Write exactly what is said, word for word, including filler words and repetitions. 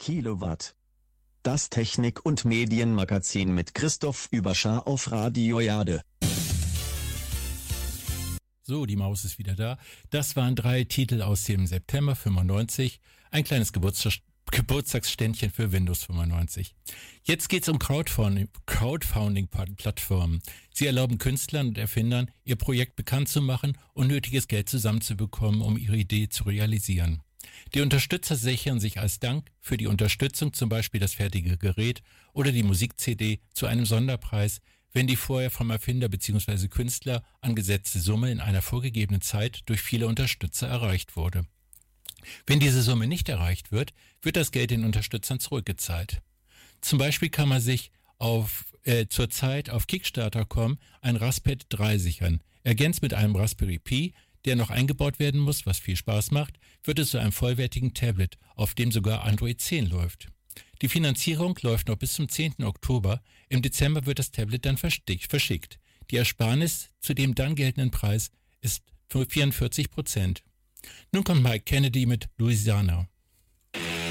Kilowatt. Das Technik- und Medienmagazin mit Christoph Überschar auf Radio Jade. So, die Maus ist wieder da. Das waren drei Titel aus dem September fünfundneunzig. Ein kleines Geburtstag, Geburtstagsständchen für Windows fünfundneunzig. Jetzt geht's um Crowdfunding, Crowdfunding-Plattformen. Sie erlauben Künstlern und Erfindern, ihr Projekt bekannt zu machen und nötiges Geld zusammenzubekommen, um ihre Idee zu realisieren. Die Unterstützer sichern sich als Dank für die Unterstützung zum Beispiel das fertige Gerät oder die Musik-C D zu einem Sonderpreis, wenn die vorher vom Erfinder bzw. Künstler angesetzte Summe in einer vorgegebenen Zeit durch viele Unterstützer erreicht wurde. Wenn diese Summe nicht erreicht wird, wird das Geld den Unterstützern zurückgezahlt. Zum Beispiel kann man sich auf, äh, zurzeit auf Kickstarter Punkt com ein Raspad drei sichern. Ergänzt mit einem Raspberry Pi, der noch eingebaut werden muss, was viel Spaß macht, wird es zu einem vollwertigen Tablet, auf dem sogar Android zehn läuft. Die Finanzierung läuft noch bis zum zehnten Oktober. Im Dezember wird das Tablet dann verschickt. Die Ersparnis zu dem dann geltenden Preis ist vierundvierzig Prozent. Nun kommt Mike Kennedy mit Louisiana.